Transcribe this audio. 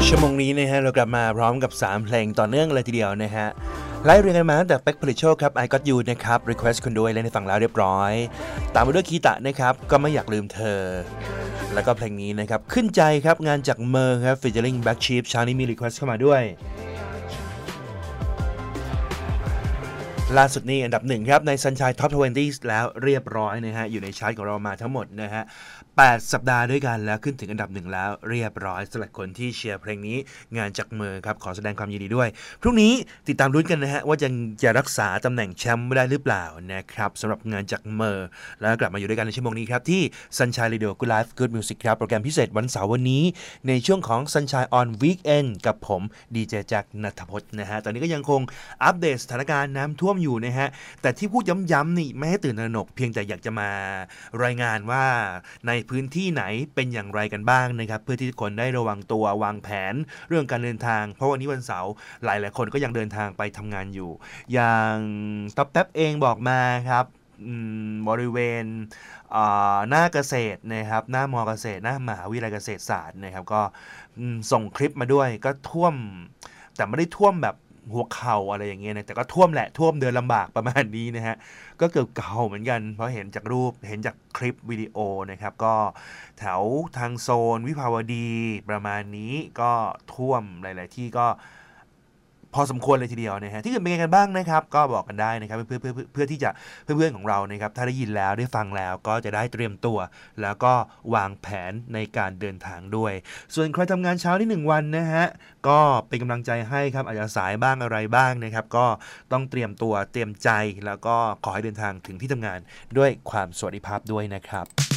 ชั่วโมงนี้นะฮะเรากลับมาพร้อมกับ3เพลงต่อเนื่องเลยทีเดียวนะฮะไล่เรียงกันมาตั้งแต่เป็กผลิตโชคครับ I Got You นะครับ Request คุณด้วยเล่นให้ฟังแล้วเรียบร้อยตามมาด้วยคีตะนะครับก็ไม่อยากลืมเธอแล้วก็เพลงนี้นะครับขึ้นใจครับงานจากเมอร์ครับ featuring Black Sheep เช้านี้มี Request เข้ามาด้วยล่าสุดนี้อันดับ1ครับใน Sunshine Top 20 แล้วเรียบร้อยนะฮะอยู่ในชาร์ตของเรามาทั้งหมดนะฮะ8 สัปดาห์ด้วยกันแล้วขึ้นถึงอันดับ1แล้วเรียบร้อยสำหรับคนที่เชียร์เพลงนี้งานจากเมอร์ครับขอแสดงความยินดีด้วยพรุ่งนี้ติดตามลุ้นกันนะฮะว่าจะรักษาตำแหน่งแชมป์ได้หรือเปล่านะครับสำหรับงานจากเมอร์แล้วกลับมาอยู่ด้วยกันในชั่วโมงนี้ครับที่ Sunshine Radio Good Life Good Music ครับโปรแกรมพิเศษวันเสาร์วันนี้ในช่วงของ Sunshine on Weekend กับผมดีเจแจ็คณัฐพจน์นะฮะตอนนี้ก็ยังคงอัปเดตสถานการณ์น้ำท่วมอยู่นะฮะแต่ที่พูดย้ำๆนี่ไม่ให้ตื่นตระหนกเพียงแต่อยากจะมารายงานว่าในพื้นที่ไหนเป็นอย่างไรกันบ้างนะครับเพื่อที่ทุกคนได้ระวังตัววางแผนเรื่องการเดินทางเพราะวันนี้วันเสาร์หลายๆคนก็ยังเดินทางไปทำงานอยู่อย่างต๊อบแท็บเองบอกมาครับบริเวณหน้าเกษตรนะครับหน้ามอเกษตรหน้ามหาวิทยาลัยเกษตรศาสตร์นะครับก็ส่งคลิปมาด้วยก็ท่วมแต่ไม่ได้ท่วมแบบหัวเข่าอะไรอย่างเงี้ยนะแต่ก็ท่วมแหละท่วมเดินลำบากประมาณนี้นะฮะก็เกือบเก่าเหมือนกันเพราะเห็นจากรูปเห็นจากคลิปวิดีโอนะครับก็แถวทางโซนวิภาวดีประมาณนี้ก็ท่วมหลายๆที่ก็พอสมควรเลยทีเดียวนะฮะที่อื่นเป็นไงกันบ้างนะครับก็บอกกันได้นะครับเพื่อที่จะเพื่อนๆของเรานะครับถ้าได้ยินแล้วได้ฟังแล้วก็จะได้เตรียมตัวแล้วก็วางแผนในการเดินทางด้วยส่วนใครทำงานเช้าที่1วันนะฮะก็เป็นกำลังใจให้ครับอาจจะสายบ้างอะไรบ้างนะครับก็ต้องเตรียมตัวเตรียมใจแล้วก็ขอให้เดินทางถึงที่ทำงานด้วยความสวัสดิภาพด้วยนะครับ